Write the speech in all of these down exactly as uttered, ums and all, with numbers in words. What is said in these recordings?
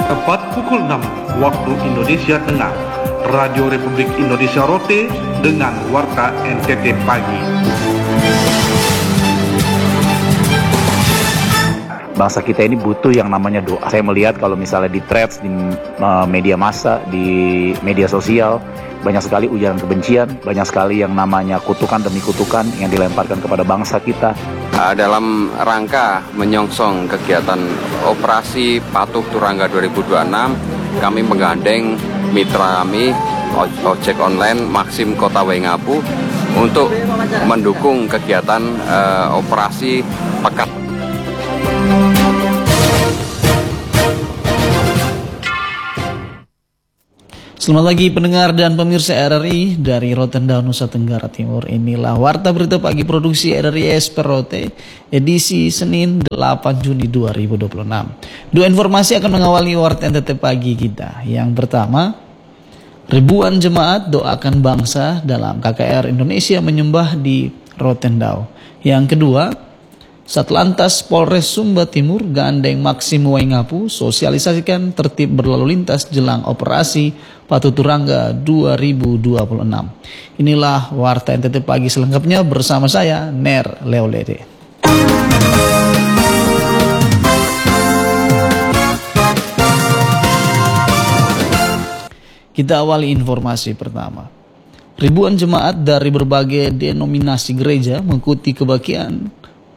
Tepat pukul enam waktu Indonesia Tengah, Radio Republik Indonesia Rote dengan Warta N T T Pagi. Bangsa kita ini butuh yang namanya doa. Saya melihat kalau misalnya di threads, di uh, media massa, di media sosial, banyak sekali ujaran kebencian, banyak sekali yang namanya kutukan demi kutukan yang dilemparkan kepada bangsa kita. Uh, dalam rangka menyongsong kegiatan operasi Patuh Turangga dua ribu dua puluh enam, kami menggandeng mitra kami, ojek online Maxim Kota Waingapu, untuk mendukung kegiatan uh, operasi Pekat. Selamat pagi pendengar dan pemirsa R R I dari Rotendao, Nusa Tenggara Timur. Inilah Warta Berita Pagi Produksi R R I S P R Rote, edisi Senin delapan Juni dua ribu dua puluh enam. Dua informasi akan mengawali Warta N T T Pagi kita. Yang pertama, ribuan jemaat doakan bangsa dalam K K R Indonesia menyembah di Rotendao. Yang kedua, Satlantas Polres Sumba Timur gandeng Maxim Waingapu sosialisasikan tertib berlalu lintas jelang operasi Patuh Turangga dua ribu dua puluh enam. Inilah Warta N T T Pagi selengkapnya bersama saya, Ner Leolede. Kita awali informasi pertama. Ribuan jemaat dari berbagai denominasi gereja mengikuti kebaktian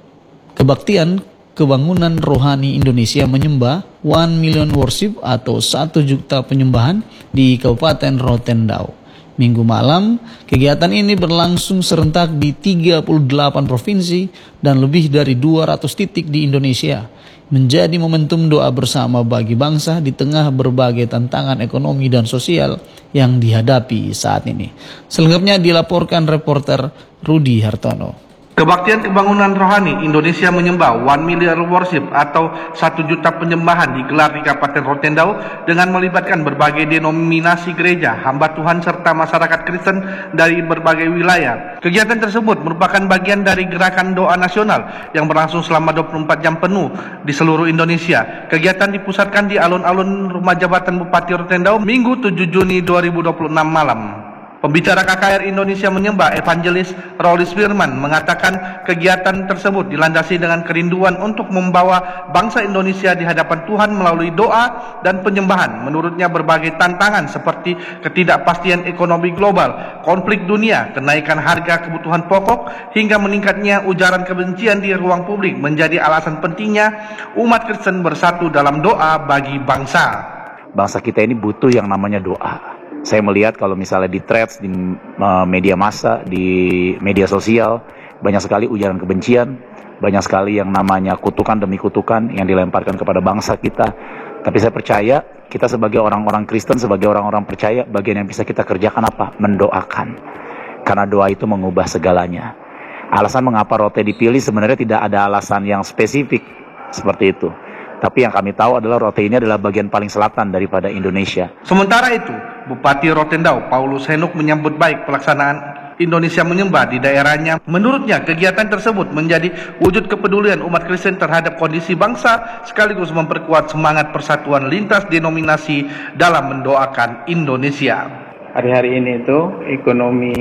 Kebaktian Kebangunan Rohani Indonesia menyembah One Million Worship atau satu juta penyembahan di Kabupaten Rotendao. Minggu malam, kegiatan ini berlangsung serentak di tiga puluh delapan provinsi dan lebih dari dua ratus titik di Indonesia. Menjadi momentum doa bersama bagi bangsa di tengah berbagai tantangan ekonomi dan sosial yang dihadapi saat ini. Selengkapnya dilaporkan reporter Rudi Hartono. Kebaktian Kebangunan Rohani Indonesia menyembah One Million Worship atau satu juta penyembahan digelar di Kabupaten Rotendao dengan melibatkan berbagai denominasi gereja, hamba Tuhan serta masyarakat Kristen dari berbagai wilayah. Kegiatan tersebut merupakan bagian dari gerakan doa nasional yang berlangsung selama dua puluh empat jam penuh di seluruh Indonesia. Kegiatan dipusatkan di alun-alun Rumah Jabatan Bupati Rotendao Minggu tujuh Juni dua ribu dua puluh enam malam. Pembicara K K R Indonesia menyembah Evangelis Raulis Firman mengatakan kegiatan tersebut dilandasi dengan kerinduan untuk membawa bangsa Indonesia di hadapan Tuhan melalui doa dan penyembahan. Menurutnya berbagai tantangan seperti ketidakpastian ekonomi global, konflik dunia, kenaikan harga kebutuhan pokok, hingga meningkatnya ujaran kebencian di ruang publik menjadi alasan pentingnya umat Kristen bersatu dalam doa bagi bangsa. Bangsa kita ini butuh yang namanya doa. Saya melihat kalau misalnya di threads, di uh, media massa, di media sosial, banyak sekali ujaran kebencian, banyak sekali yang namanya kutukan demi kutukan yang dilemparkan kepada bangsa kita. Tapi saya percaya kita sebagai orang-orang Kristen, sebagai orang-orang percaya, bagian yang bisa kita kerjakan apa? Mendoakan. Karena doa itu mengubah segalanya. Alasan mengapa Rote dipilih sebenarnya tidak ada alasan yang spesifik seperti itu. Tapi yang kami tahu adalah Rote ini adalah bagian paling selatan daripada Indonesia. Sementara itu, Bupati Rotendao Paulus Henuk menyambut baik pelaksanaan Indonesia menyembah di daerahnya. Menurutnya, kegiatan tersebut menjadi wujud kepedulian umat Kristen terhadap kondisi bangsa sekaligus memperkuat semangat persatuan lintas denominasi dalam mendoakan Indonesia. Hari-hari ini itu ekonomi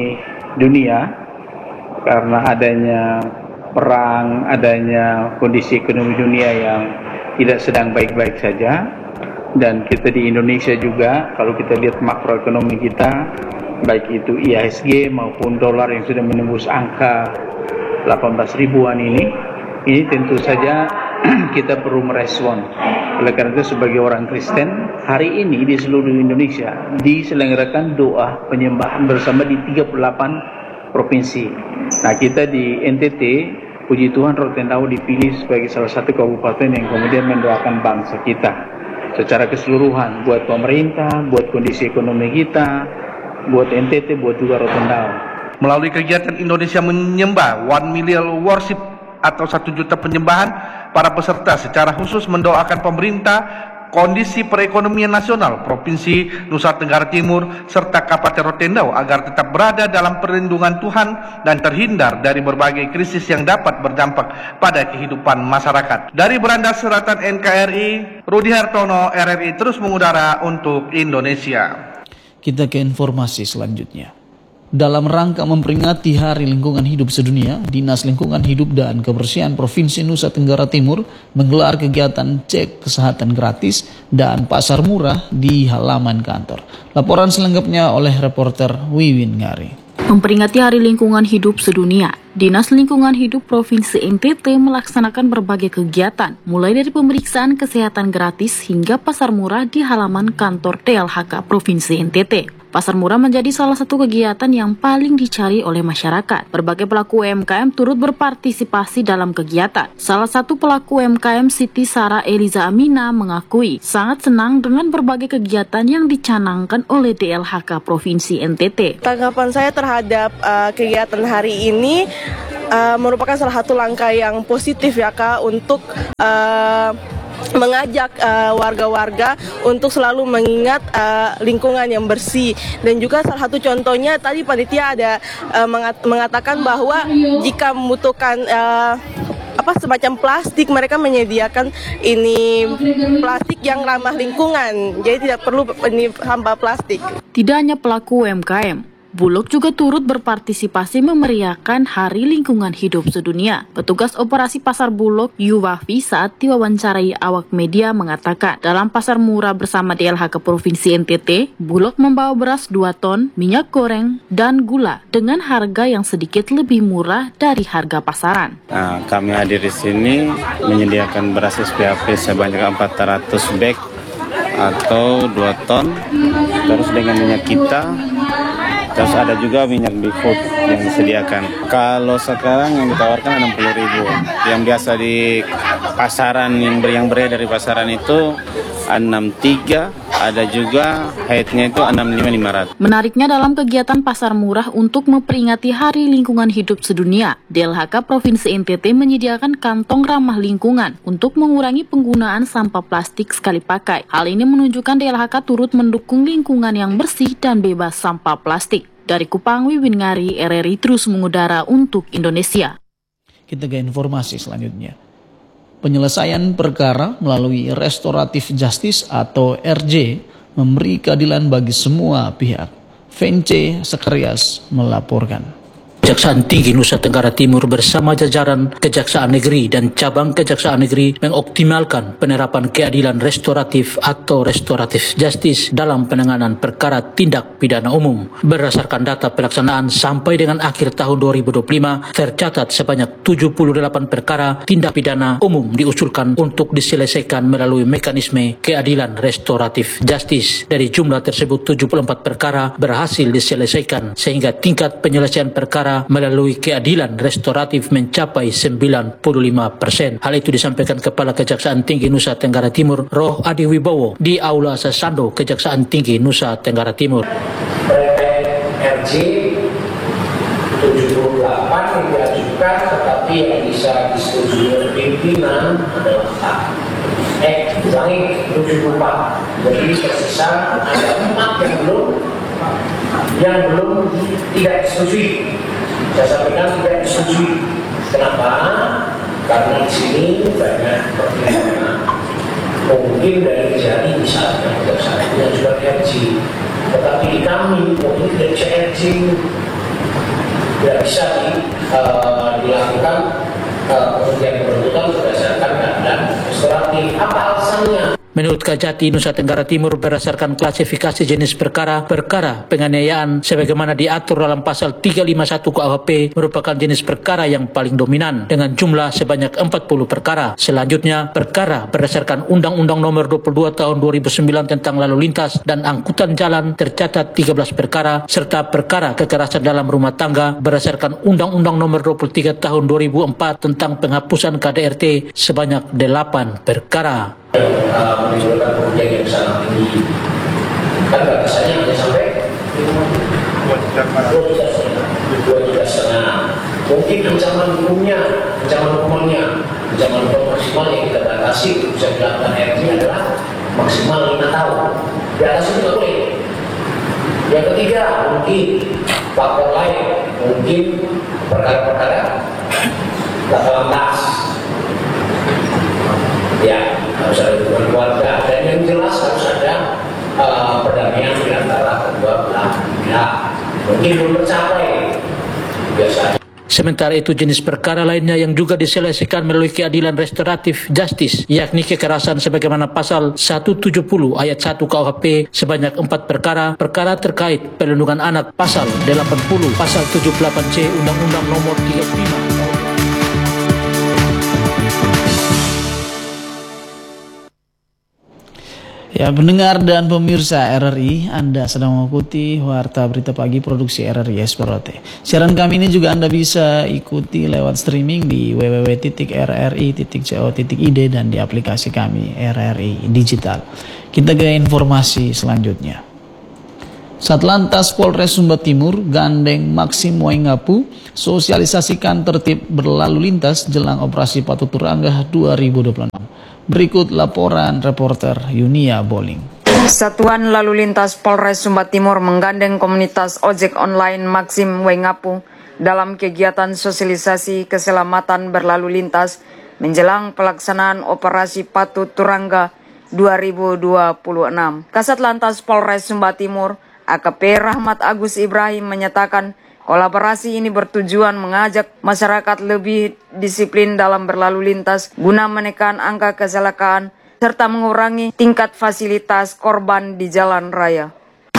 dunia karena adanya perang, adanya kondisi ekonomi dunia yang tidak sedang baik-baik saja, dan kita di Indonesia juga kalau kita lihat makroekonomi kita, baik itu I H S G maupun dolar yang sudah menembus angka delapan belas ribuan ini, ini tentu saja kita perlu merespon. Oleh karena itu sebagai orang Kristen, hari ini di seluruh Indonesia diselenggarakan doa penyembahan bersama di tiga puluh delapan provinsi. Nah, kita di N T T, puji Tuhan, Rotendao dipilih sebagai salah satu kabupaten yang kemudian mendoakan bangsa kita secara keseluruhan, buat pemerintah, buat kondisi ekonomi kita, buat N T T, buat juga Rotendao. Melalui kegiatan Indonesia menyembah One Million Worship atau satu juta penyembahan, para peserta secara khusus mendoakan pemerintah kondisi perekonomian nasional Provinsi Nusa Tenggara Timur serta Kabupaten Rotendao agar tetap berada dalam perlindungan Tuhan dan terhindar dari berbagai krisis yang dapat berdampak pada kehidupan masyarakat. Dari Beranda Selatan N K R I, Rudi Hartono, R R I terus mengudara untuk Indonesia. Kita ke informasi selanjutnya. Dalam rangka memperingati Hari Lingkungan Hidup Sedunia, Dinas Lingkungan Hidup dan Kebersihan Provinsi Nusa Tenggara Timur menggelar kegiatan cek kesehatan gratis dan pasar murah di halaman kantor. Laporan selengkapnya oleh reporter Wiwin Ngari. Memperingati Hari Lingkungan Hidup Sedunia, Dinas Lingkungan Hidup Provinsi N T T melaksanakan berbagai kegiatan, mulai dari pemeriksaan kesehatan gratis hingga pasar murah di halaman kantor D L H K Provinsi N T T. Pasar murah menjadi salah satu kegiatan yang paling dicari oleh masyarakat. Berbagai pelaku U M K M turut berpartisipasi dalam kegiatan. Salah satu pelaku U M K M Siti Sarah Eliza Amina mengakui sangat senang dengan berbagai kegiatan yang dicanangkan oleh D L H K Provinsi N T T. Tanggapan saya terhadap uh, kegiatan hari ini uh, merupakan salah satu langkah yang positif ya Kak untuk uh, mengajak uh, warga-warga untuk selalu mengingat uh, lingkungan yang bersih. Dan juga salah satu contohnya tadi panitia ada uh, mengat mengatakan bahwa jika membutuhkan uh, apa semacam plastik, mereka menyediakan ini plastik yang ramah lingkungan, jadi tidak perlu ini sampah plastik. Tidak hanya pelaku U M K M, Bulog juga turut berpartisipasi memeriahkan Hari Lingkungan Hidup Sedunia. Petugas operasi pasar Bulog Yuwafi saat diwawancarai awak media mengatakan, dalam pasar murah bersama D L H K Provinsi N T T, Bulog membawa beras dua ton, minyak goreng, dan gula dengan harga yang sedikit lebih murah dari harga pasaran. Nah, kami hadir di sini menyediakan beras S P A P sebanyak empat ratus beg atau dua ton, terus dengan minyak kita. Terus ada juga minyak Bigfoot yang disediakan. Kalau sekarang yang ditawarkan enam puluh ribu. Yang biasa di pasaran yang, ber yang beredar dari pasaran itu enam puluh tiga, ada juga headnya itu enam puluh lima lima ratus. Menariknya dalam kegiatan pasar murah untuk memperingati Hari Lingkungan Hidup Sedunia, D L H K Provinsi N T T menyediakan kantong ramah lingkungan untuk mengurangi penggunaan sampah plastik sekali pakai. Hal ini menunjukkan D L H K turut mendukung lingkungan yang bersih dan bebas sampah plastik. Dari Kupang, Wiwin Ngari, R R I terus mengudara untuk Indonesia. Kita ke informasi selanjutnya. Penyelesaian perkara melalui restoratif justice atau R J memberi keadilan bagi semua pihak. Vence Sekarias melaporkan. Kejaksaan Tinggi Nusa Tenggara Timur bersama jajaran Kejaksaan Negeri dan Cabang Kejaksaan Negeri mengoptimalkan penerapan keadilan restoratif atau restoratif justice dalam penanganan perkara tindak pidana umum. Berdasarkan data pelaksanaan sampai dengan akhir tahun dua ribu dua puluh lima, tercatat sebanyak tujuh puluh delapan perkara tindak pidana umum diusulkan untuk diselesaikan melalui mekanisme keadilan restoratif justice. Dari jumlah tersebut, tujuh puluh empat perkara berhasil diselesaikan sehingga tingkat penyelesaian perkara melalui keadilan restoratif mencapai sembilan puluh lima persen. Hal itu disampaikan Kepala Kejaksaan Tinggi Nusa Tenggara Timur, Roh Adi Wibowo, di Aula Sasando Kejaksaan Tinggi Nusa Tenggara Timur. R J tujuh puluh delapan yang diajukan, tetapi yang bisa disetujui oleh pimpinan adalah A. Eh, ulangi tujuh puluh empat. Jadi tersisa ada empat yang belum yang belum tidak disetujui. Saya sampaikan tidak disetujui. Kenapa? Karena di sini banyak pertimbangan. Mungkin dari jari misalnya kejaksaan yang juga R J, tetapi di kami mungkin tidak bisa R J, tidak bisa di, uh, dilakukan pengertian uh, beruntutan berdasarkan keadaan restoratif. Apa alasannya? Menurut Kajati Nusa Tenggara Timur, berdasarkan klasifikasi jenis perkara, perkara penganiayaan sebagaimana diatur dalam pasal tiga lima satu K U H P merupakan jenis perkara yang paling dominan dengan jumlah sebanyak empat puluh perkara. Selanjutnya, perkara berdasarkan Undang-Undang Nomor dua puluh dua Tahun dua ribu sembilan tentang lalu lintas dan angkutan jalan tercatat tiga belas perkara, serta perkara kekerasan dalam rumah tangga berdasarkan Undang-Undang Nomor dua puluh tiga Tahun dua ribu empat tentang penghapusan K D R T sebanyak delapan perkara. Uh, menimbulkan kerugian yang sangat tinggi. Kan batasannya hanya sampai dua juta setengah. Mungkin ancaman hukumnya, ancaman hukumannya, ancaman hukum maksimal yang kita batasi bisa dilakukan R J adalah tahu. Di atas itu nggak boleh. Yang ketiga, mungkin faktor lain, mungkin perkara-perkara laka lantas. Ya, harus ada hubungan keluarga. Dan yang jelas harus ada uh, perdamaian di antara kedua belah pihak. Mungkin belum tercapai. Biasanya. Sementara itu jenis perkara lainnya yang juga diselesaikan melalui keadilan restoratif justice, yakni kekerasan sebagaimana pasal seratus tujuh puluh ayat satu K U H P sebanyak empat perkara, perkara terkait perlindungan anak pasal delapan puluh, pasal tujuh puluh delapan C Undang-Undang Nomor tiga puluh lima. Ya, pendengar dan pemirsa R R I, Anda sedang mengikuti Warta Berita Pagi Produksi R R I S P R O T. Siaran kami ini juga Anda bisa ikuti lewat streaming di w w w titik r r i titik co titik i d dan di aplikasi kami R R I Digital. Kita ke informasi selanjutnya. Satlantas Polres Sumba Timur gandeng Maxim Waingapu sosialisasikan tertib berlalu lintas jelang operasi Patuh Turangga dua ribu dua puluh enam. Berikut laporan reporter Yunia Boling. Satuan Lalu Lintas Polres Sumba Timur menggandeng komunitas ojek online Maxim Waingapu dalam kegiatan sosialisasi keselamatan berlalu lintas menjelang pelaksanaan operasi Patuh Turangga dua ribu dua puluh enam. Kasat Lantas Polres Sumba Timur A K P Rahmat Agus Ibrahim menyatakan kolaborasi ini bertujuan mengajak masyarakat lebih disiplin dalam berlalu lintas guna menekan angka kecelakaan serta mengurangi tingkat fasilitas korban di jalan raya.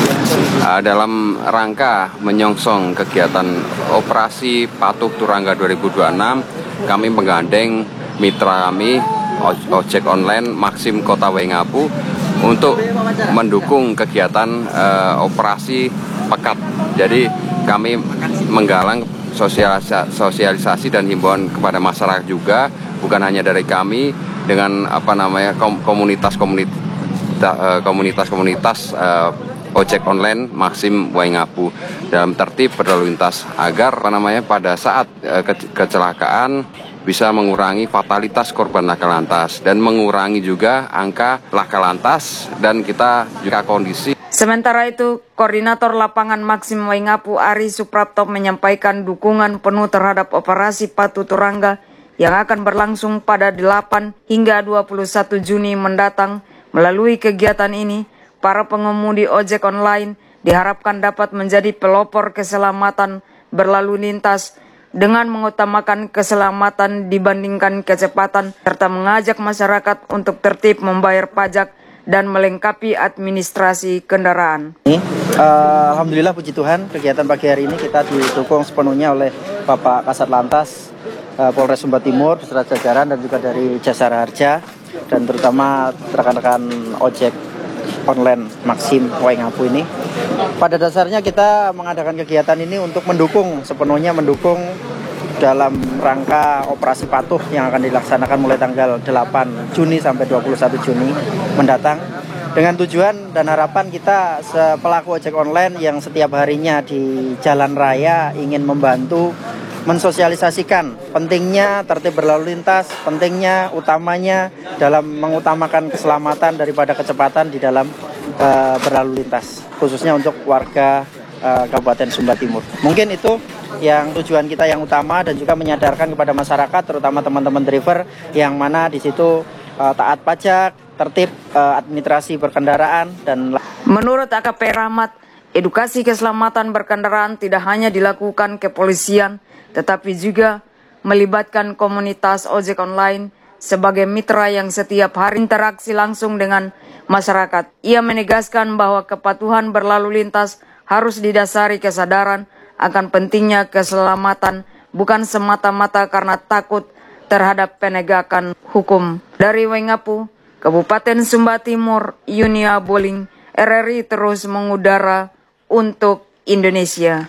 Dalam rangka menyongsong kegiatan operasi Patuh Turangga dua ribu dua puluh enam, kami menggandeng mitra kami ojek online Maxim Kota Waingapu untuk mendukung kegiatan uh, operasi pekat. Jadi kami menggalang sosialisasi, sosialisasi dan himbauan kepada masyarakat juga, bukan hanya dari kami, dengan apa namanya komunitas-komunitas komunitas-komunitas uh, ojek online Maxim Waingapu dalam tertib berlalu lintas agar apa namanya pada saat uh, ke kecelakaan bisa mengurangi fatalitas korban laka lantas dan mengurangi juga angka laka lantas dan kita juga kondisi. Sementara itu, Koordinator Lapangan Maxim Waingapu Ari Suprapto menyampaikan dukungan penuh terhadap operasi Patuh Turangga yang akan berlangsung pada delapan hingga dua puluh satu Juni mendatang. Melalui kegiatan ini, para pengemudi ojek online diharapkan dapat menjadi pelopor keselamatan berlalu lintas dengan mengutamakan keselamatan dibandingkan kecepatan serta mengajak masyarakat untuk tertib membayar pajak dan melengkapi administrasi kendaraan. Ini, uh, Alhamdulillah puji Tuhan, kegiatan pagi hari ini kita didukung sepenuhnya oleh Bapak Kasat Lantas uh, Polres Sumba Timur beserta jajaran dan juga dari Jasara Harja dan terutama rekan-rekan ojek online Maxim Waingapu ini. Pada dasarnya kita mengadakan kegiatan ini untuk mendukung, sepenuhnya mendukung dalam rangka operasi patuh yang akan dilaksanakan mulai tanggal delapan Juni sampai dua puluh satu Juni mendatang, dengan tujuan dan harapan kita sepelaku ojek online yang setiap harinya di jalan raya ingin membantu mensosialisasikan pentingnya tertib berlalu lintas, pentingnya utamanya dalam mengutamakan keselamatan daripada kecepatan di dalam uh, berlalu lintas, khususnya untuk warga uh, Kabupaten Sumba Timur. Mungkin itu yang tujuan kita yang utama dan juga menyadarkan kepada masyarakat, terutama teman-teman driver yang mana di situ uh, taat pajak, tertib uh, administrasi berkendaraan dan. Menurut A K P Rahmat, edukasi keselamatan berkendaraan tidak hanya dilakukan kepolisian, tetapi juga melibatkan komunitas ojek online sebagai mitra yang setiap hari interaksi langsung dengan masyarakat. Ia menegaskan bahwa kepatuhan berlalu lintas harus didasari kesadaran akan pentingnya keselamatan, bukan semata-mata karena takut terhadap penegakan hukum. Dari Waingapu, Kabupaten Sumba Timur, Yunia Boling, R R I terus mengudara untuk Indonesia.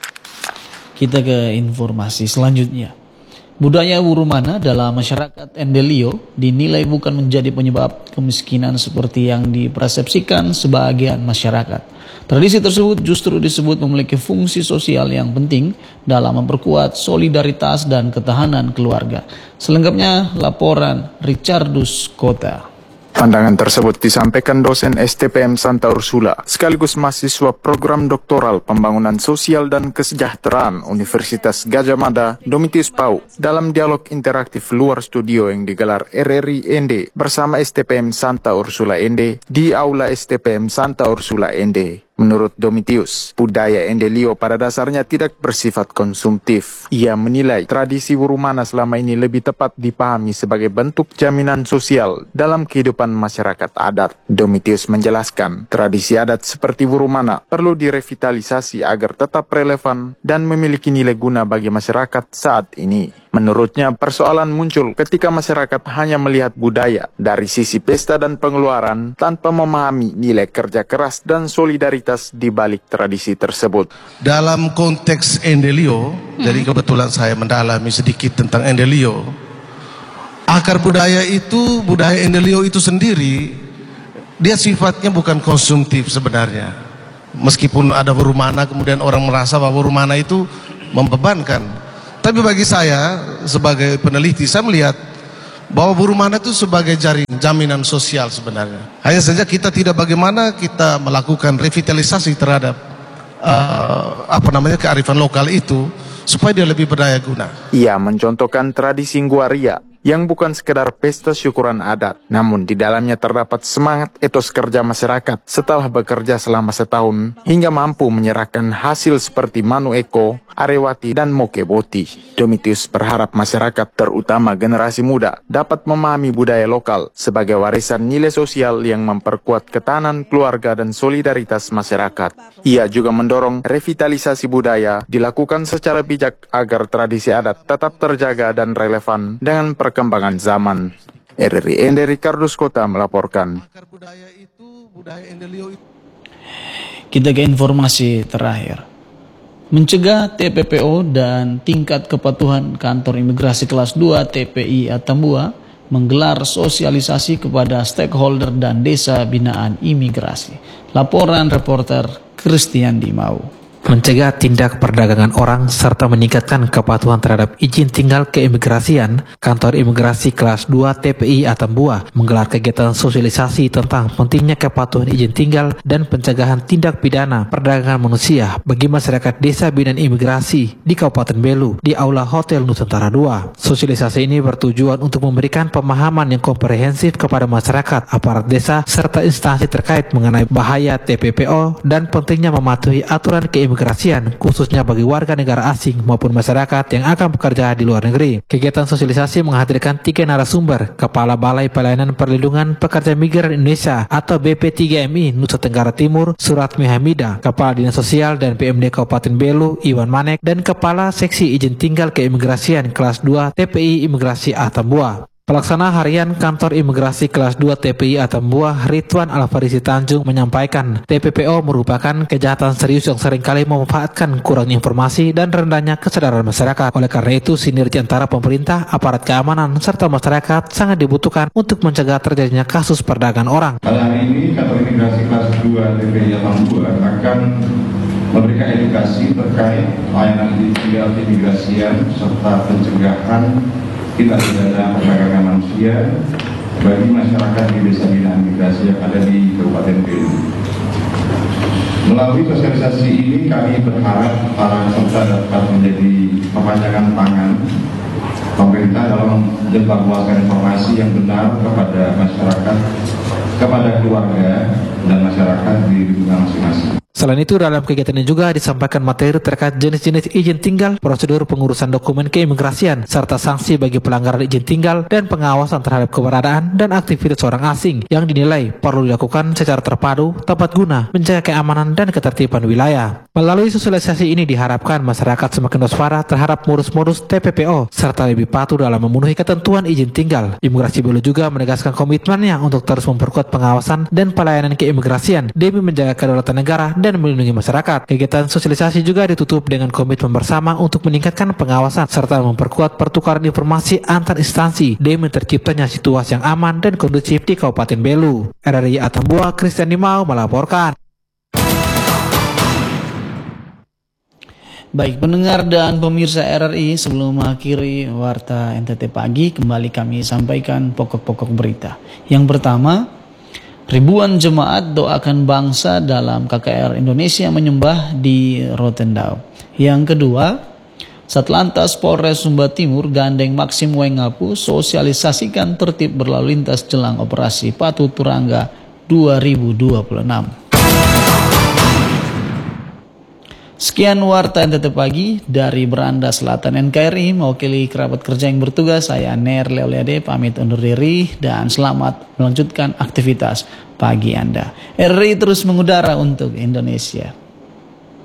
Kita ke informasi selanjutnya. Budaya Wurumana dalam masyarakat Endelio dinilai bukan menjadi penyebab kemiskinan seperti yang dipersepsikan sebagian masyarakat. Tradisi tersebut justru disebut memiliki fungsi sosial yang penting dalam memperkuat solidaritas dan ketahanan keluarga. Selengkapnya laporan Richardus Kota. Pandangan tersebut disampaikan dosen S T P M Santa Ursula sekaligus mahasiswa program doktoral Pembangunan Sosial dan Kesejahteraan Universitas Gadjah Mada, Domitius Pau, dalam dialog interaktif luar studio yang digelar R R I N D bersama S T P M Santa Ursula N D di Aula S T P M Santa Ursula N D. Menurut Domitius, budaya Endelio pada dasarnya tidak bersifat konsumtif. Ia menilai tradisi Wurumana selama ini lebih tepat dipahami sebagai bentuk jaminan sosial dalam kehidupan masyarakat adat. Domitius menjelaskan, tradisi adat seperti Wurumana perlu direvitalisasi agar tetap relevan dan memiliki nilai guna bagi masyarakat saat ini. Menurutnya, persoalan muncul ketika masyarakat hanya melihat budaya dari sisi pesta dan pengeluaran tanpa memahami nilai kerja keras dan solidaritas di balik tradisi tersebut. Dalam konteks Endelio, hmm. jadi kebetulan saya mendalami sedikit tentang Endelio. Akar budaya itu, budaya Endelio itu sendiri, dia sifatnya bukan konsumtif sebenarnya. Meskipun ada Wurumana, kemudian orang merasa bahwa Wurumana itu membebankan. Tapi bagi saya sebagai peneliti, saya melihat bahwa Wurumana itu sebagai jaring jaminan sosial sebenarnya. Hanya saja kita tidak bagaimana kita melakukan revitalisasi terhadap uh, apa namanya kearifan lokal itu supaya dia lebih berdaya guna. Ia mencontohkan tradisi Ngguaria yang bukan sekedar pesta syukuran adat, namun di dalamnya terdapat semangat etos kerja masyarakat setelah bekerja selama setahun hingga mampu menyerahkan hasil seperti Manu Eko, Arewati, dan Mokeboti. Domitius berharap masyarakat, terutama generasi muda, dapat memahami budaya lokal sebagai warisan nilai sosial yang memperkuat ketahanan keluarga dan solidaritas masyarakat. Ia juga mendorong revitalisasi budaya dilakukan secara bijak agar tradisi adat tetap terjaga dan relevan dengan perkembangan zaman. R R I N D Ricardo Skota melaporkan. Kita ke informasi terakhir. Mencegah T P P O dan tingkat kepatuhan kantor imigrasi kelas dua T P I Atambua menggelar sosialisasi kepada stakeholder dan desa binaan imigrasi. Laporan reporter Christian Dimau. Mencegah tindak perdagangan orang serta meningkatkan kepatuhan terhadap izin tinggal keimigrasian, kantor imigrasi kelas dua T P I Atambua menggelar kegiatan sosialisasi tentang pentingnya kepatuhan izin tinggal dan pencegahan tindak pidana perdagangan manusia bagi masyarakat desa binaan imigrasi di Kabupaten Belu di Aula Hotel Nusantara dua. Sosialisasi ini bertujuan untuk memberikan pemahaman yang komprehensif kepada masyarakat, aparat desa, serta instansi terkait mengenai bahaya T P P O dan pentingnya mematuhi aturan keimigrasian keimigrasian, khususnya bagi warga negara asing maupun masyarakat yang akan bekerja di luar negeri. Kegiatan sosialisasi menghadirkan tiga narasumber, Kepala Balai Pelayanan Perlindungan Pekerja Migran Indonesia atau B P tiga M I Nusa Tenggara Timur, Suratmi Hamida, Kepala Dinas Sosial dan P M D Kabupaten Belu, Iwan Manek, dan Kepala Seksi Izin Tinggal Keimigrasian Kelas dua T P I Imigrasi Atambua. Pelaksana harian kantor imigrasi kelas dua T P I Atambua, Ridwan Alfarisi Tanjung, menyampaikan T P P O merupakan kejahatan serius yang seringkali memanfaatkan kurangnya informasi dan rendahnya kesadaran masyarakat. Oleh karena itu, sinergi antara pemerintah, aparat keamanan, serta masyarakat sangat dibutuhkan untuk mencegah terjadinya kasus perdagangan orang. Pada hari ini, kantor imigrasi kelas dua T P I Atambua akan memberikan edukasi terkait layanan tinggal keimigrasian serta pencegahan tindak pidana perdagangan manusia bagi masyarakat di desa binaan migrasi yang ada di Kabupaten Belu. Melalui sosialisasi ini kami berharap para peserta dapat menjadi kepanjangan tangan pemerintah dalam menyebarluaskan informasi yang benar kepada masyarakat, kepada keluarga dan masyarakat di lingkungan masing-masing. Selain itu, dalam kegiatan ini juga disampaikan materi terkait jenis-jenis izin tinggal, prosedur pengurusan dokumen keimigrasian, serta sanksi bagi pelanggaran izin tinggal dan pengawasan terhadap keberadaan dan aktivitas orang asing yang dinilai perlu dilakukan secara terpadu, tepat guna, menjaga keamanan dan ketertiban wilayah. Melalui sosialisasi ini diharapkan masyarakat semakin waspada terhadap modus-modus T P P O, serta lebih patuh dalam memenuhi ketentuan izin tinggal. Imigrasi Belu juga menegaskan komitmennya untuk terus memperkuat pengawasan dan pelayanan keimigrasian demi menjaga kedaulatan negara dan melindungi masyarakat. Kegiatan sosialisasi juga ditutup dengan komitmen bersama untuk meningkatkan pengawasan serta memperkuat pertukaran informasi antar instansi demi terciptanya situasi yang aman dan kondusif di Kabupaten Belu. R R I Atambua, Christian Dimau melaporkan. Baik pendengar dan pemirsa R R I, sebelum mengakhiri Warta N T T Pagi, kembali kami sampaikan pokok-pokok berita. Yang pertama, ribuan jemaat doakan bangsa dalam K K R Indonesia menyembah di Rotendao. Yang kedua, Satlantas Polres Sumba Timur gandeng Maxim Wengapu sosialisasikan tertib berlalu lintas jelang operasi Patuh Turangga dua ribu dua puluh enam. Sekian Warta N T T Pagi dari Beranda Selatan N K R I, mewakili kerabat kerja yang bertugas, saya Ner Leoliade pamit undur diri dan selamat melanjutkan aktivitas pagi Anda. R R I terus mengudara untuk Indonesia.